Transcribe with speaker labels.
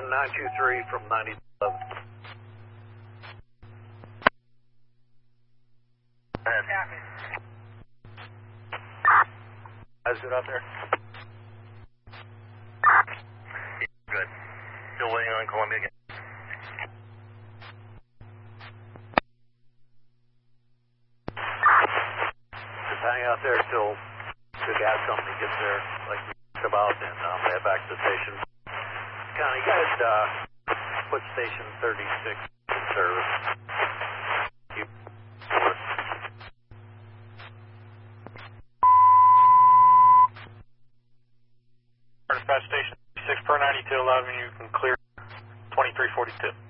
Speaker 1: 923 from 9011. How's it out there?
Speaker 2: Good. Still waiting on Columbia again.
Speaker 1: Just hang out there till the gas company gets there, like we talked about, and head back to the station. Connie, you guys put station 36 in service.
Speaker 3: Dispatch station 6 per 92, allowed me you can clear 2342.